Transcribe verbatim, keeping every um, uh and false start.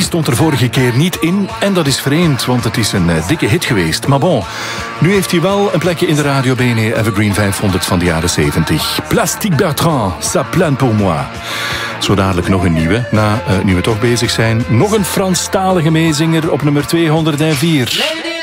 stond er vorige keer niet in. En dat is vreemd, want het is een uh, dikke hit geweest. Maar bon, nu heeft hij wel een plekje in de Radio B N E Evergreen vijfhonderd van de jaren zeventig. Plastique Bertrand, ça plane pour moi. Zo dadelijk nog een nieuwe. Na, uh, nu we toch bezig zijn, nog een Franstalige meezinger op nummer tweehonderdvier.